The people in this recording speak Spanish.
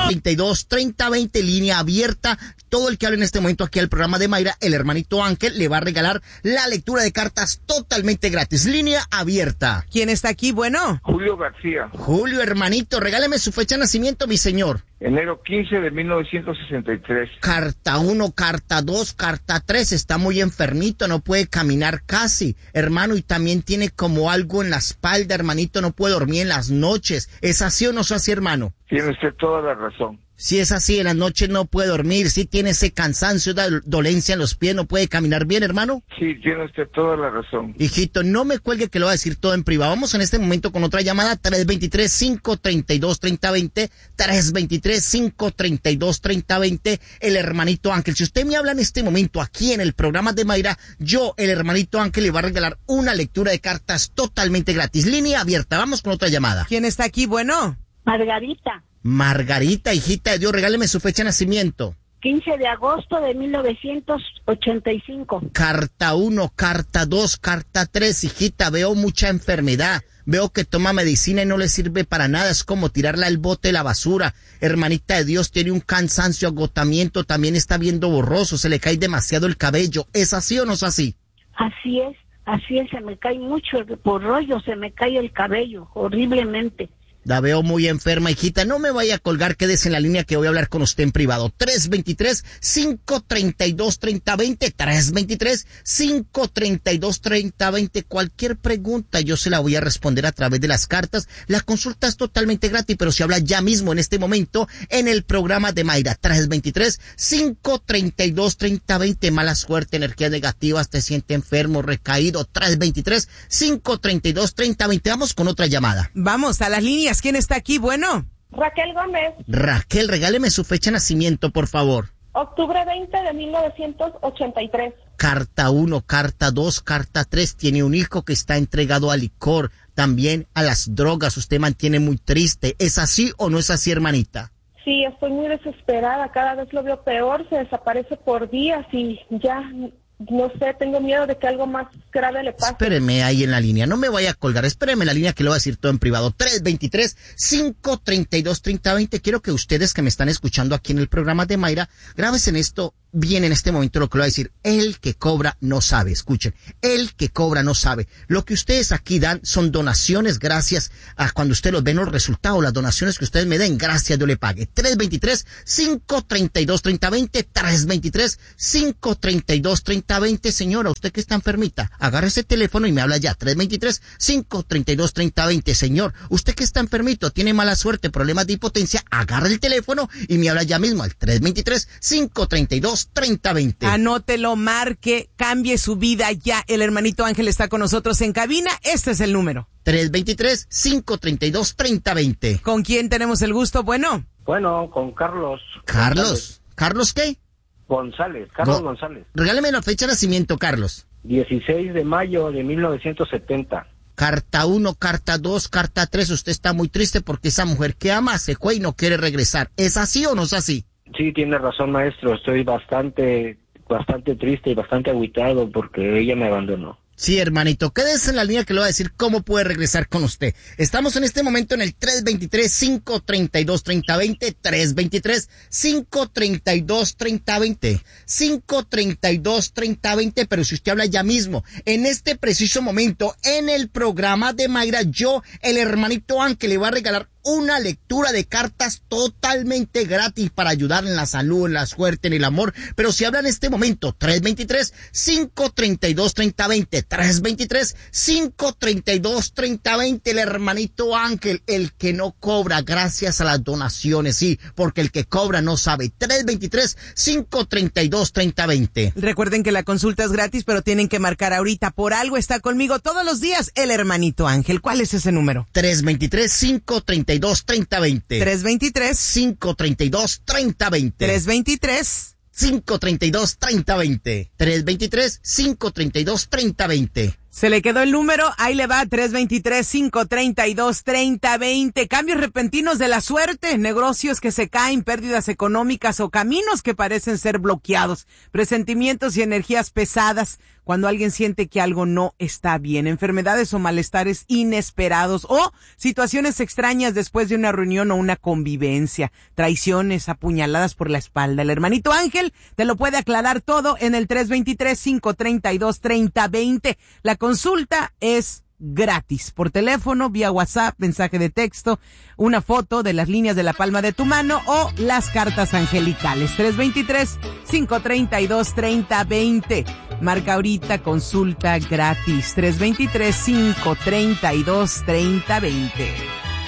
532-3020, línea abierta. Todo el que hable en este momento aquí al programa de Mayra, el hermanito Ángel, le va a regalar la lectura de cartas totalmente gratis. Línea abierta. ¿Quién está aquí? Bueno. Julio García. Julio, hermanito, regáleme su fecha de nacimiento, mi señor. Enero 15 de 1963. Carta 1, carta 2, carta 3. Está muy enfermito, no puede caminar casi, hermano, y también tiene como algo en la espalda, hermanito, no puede dormir en las noches. ¿Es así o no es así, hermano? Tiene usted toda la razón. Si es así, en las noches no puede dormir, si tiene ese cansancio, dolencia en los pies, no puede caminar bien, hermano. Sí, tiene usted toda la razón. Hijito, no me cuelgue que lo va a decir todo en privado. Vamos en este momento con otra llamada, 323-532-3020, 323-532-3020, el hermanito Ángel. Si usted me habla en este momento aquí en el programa de Mayra, yo, el hermanito Ángel, le va a regalar una lectura de cartas totalmente gratis. Línea abierta, vamos con otra llamada. ¿Quién está aquí? Bueno. Margarita. Margarita, hijita de Dios, regáleme su fecha de nacimiento. 15 de agosto de 1985. Carta 1, carta 2, carta 3, hijita, veo mucha enfermedad. Veo que toma medicina y no le sirve para nada, es como tirarla al bote de la basura. Hermanita de Dios, tiene un cansancio, agotamiento, también está viendo borroso, se le cae demasiado el cabello. ¿Es así o no es así? Así es, se me cae mucho por rollo, se me cae el cabello, horriblemente. La veo muy enferma, hijita. No me vaya a colgar, quédese en la línea que voy a hablar con usted en privado. 323-532-3020. 323-532-3020. Cualquier pregunta yo se la voy a responder a través de las cartas. La consulta es totalmente gratis, pero se habla ya mismo en este momento en el programa de Mayra. 323-532-3020. Mala suerte, energías negativas, te siente enfermo, recaído. 323-532-3020. Vamos con otra llamada. Vamos a las líneas. ¿Quién está aquí? Bueno. Raquel Gómez. Raquel, regáleme su fecha de nacimiento, por favor. Octubre 20 de 1983. Carta 1, carta 2, carta 3. Tiene un hijo que está entregado al licor, también a las drogas. Usted mantiene muy triste. ¿Es así o no es así, hermanita? Sí, estoy muy desesperada. Cada vez lo veo peor. Se desaparece por días y ya... No sé, tengo miedo de que algo más grave le pase. Espéreme ahí en la línea, no me vaya a colgar, espéreme en la línea que lo voy a decir todo en privado. 323-532-3020. Quiero que ustedes que me están escuchando aquí en el programa de Mayra, grábense en esto bien en este momento lo que le voy a decir. El que cobra no sabe, escuchen, el que cobra no sabe. Lo que ustedes aquí dan son donaciones gracias a cuando ustedes los ven los resultados, las donaciones que ustedes me den, gracias yo le pague. 323-532-3020, 323-532-3020. Señora, usted que está enfermita, agarre ese teléfono y me habla ya. 323-532-3020. Señor, usted que está enfermito, tiene mala suerte, problemas de impotencia, agarre el teléfono y me habla ya mismo al 323-532-3020. Anótelo, marque, cambie su vida ya. El hermanito Ángel está con nosotros en cabina. Este es el número. 323-532-3020. ¿Con quién tenemos el gusto? Bueno, con Carlos. ¿Carlos? ¿Carlos qué? González, Carlos González. Regáleme la fecha de nacimiento, Carlos. 16 de mayo de 1970. Carta 1, carta 2, carta 3. Usted está muy triste porque esa mujer que ama se fue y no quiere regresar. ¿Es así o no es así? Sí, tiene razón, maestro. Estoy bastante triste y bastante agüitado porque ella me abandonó. Sí, hermanito, quédese en la línea que le voy a decir cómo puede regresar con usted. Estamos en este momento en el 323-532-3020, 323-532-3020, 532-3020, pero si usted habla ya mismo, en este preciso momento, en el programa de Mayra, yo, el hermanito Ángel, le va a regalar una lectura de cartas totalmente gratis para ayudar en la salud, en la suerte, en el amor. Pero si habla en este momento, 323-532-3020, 323-532-3020, el hermanito Ángel, el que no cobra gracias a las donaciones, sí, porque el que cobra no sabe. 323-532-3020. Recuerden que la consulta es gratis, pero tienen que marcar ahorita. Por algo está conmigo todos los días el hermanito Ángel. ¿Cuál es ese número? 323-532-3020. 323-532-3020. 323-532-3020. 323-532-3020. Se le quedó el número, ahí le va, 323-532-3020. Cambios repentinos de la suerte, negocios que se caen, pérdidas económicas o caminos que parecen ser bloqueados, presentimientos y energías pesadas cuando alguien siente que algo no está bien, enfermedades o malestares inesperados o situaciones extrañas después de una reunión o una convivencia, traiciones, apuñaladas por la espalda. El hermanito Ángel te lo puede aclarar todo en el 323-532-3020. La consulta es gratis, por teléfono, vía WhatsApp, mensaje de texto, una foto de las líneas de la palma de tu mano o las cartas angelicales. 323-532-3020. Marca ahorita, consulta gratis. 323-532-3020.